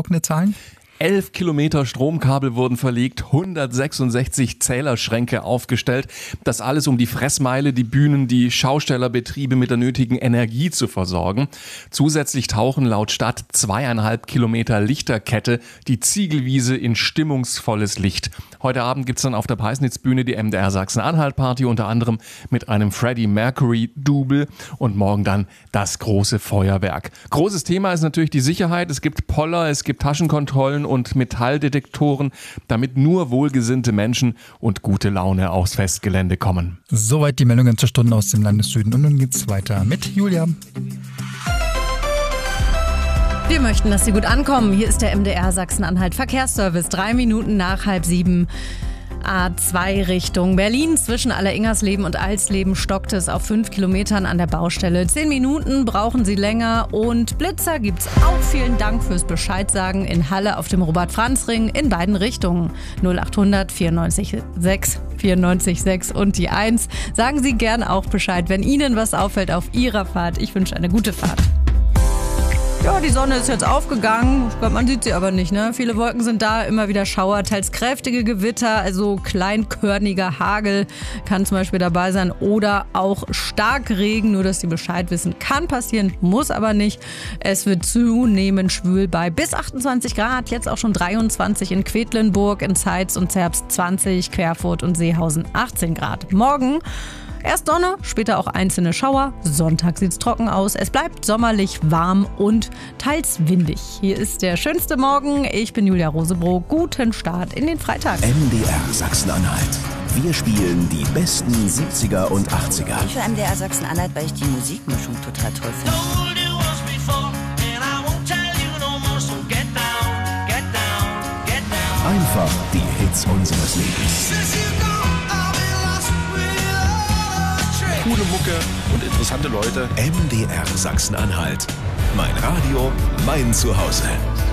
beeindruckende Zahlen? 11 Kilometer Stromkabel wurden verlegt, 166 Zählerschränke aufgestellt. Das alles, um die Fressmeile, die Bühnen, die Schaustellerbetriebe mit der nötigen Energie zu versorgen. Zusätzlich tauchen laut Stadt 2,5 Kilometer Lichterkette die Ziegelwiese in stimmungsvolles Licht. Heute Abend gibt's dann auf der Peisnitzbühne die MDR Sachsen-Anhalt-Party, unter anderem mit einem Freddie Mercury-Double und morgen dann das große Feuerwerk. Großes Thema ist natürlich die Sicherheit. Es gibt Poller, es gibt Taschenkontrollen und Metalldetektoren, damit nur wohlgesinnte Menschen und gute Laune aufs Festgelände kommen. Soweit die Meldungen zur Stunde aus dem Landessüden. Und nun geht's weiter mit Julia. Wir möchten, dass Sie gut ankommen. Hier ist der MDR Sachsen-Anhalt Verkehrsservice. 3 Minuten nach 6:30. A2 Richtung Berlin. Zwischen Alleringersleben und Alsleben stockt es auf 5 Kilometern an der Baustelle. 10 Minuten brauchen Sie länger und Blitzer gibt's auch. Vielen Dank fürs Bescheid sagen in Halle auf dem Robert-Franz-Ring in beiden Richtungen. 0800 94 6 94 6 und die 1. Sagen Sie gern auch Bescheid, wenn Ihnen was auffällt auf Ihrer Fahrt. Ich wünsche eine gute Fahrt. Ja, die Sonne ist jetzt aufgegangen. Ich glaube, man sieht sie aber nicht, ne? Viele Wolken sind da, immer wieder Schauer, teils kräftige Gewitter, also kleinkörniger Hagel kann zum Beispiel dabei sein oder auch Starkregen, nur dass Sie Bescheid wissen. Kann passieren, muss aber nicht. Es wird zunehmend schwül bei bis 28 Grad, jetzt auch schon 23 in Quedlinburg, in Zeitz und Zerbst 20, Querfurt und Seehausen 18 Grad. Morgen erst Sonne, später auch einzelne Schauer. Sonntag sieht's trocken aus. Es bleibt sommerlich warm und teils windig. Hier ist der schönste Morgen. Ich bin Julia Rosebrock. Guten Start in den Freitag. MDR Sachsen-Anhalt. Wir spielen die besten 70er und 80er. Ich höre MDR Sachsen-Anhalt, weil ich die Musikmischung total toll finde. Einfach die Hits unseres Lebens. Coole Mucke und interessante Leute. MDR Sachsen-Anhalt. Mein Radio, mein Zuhause.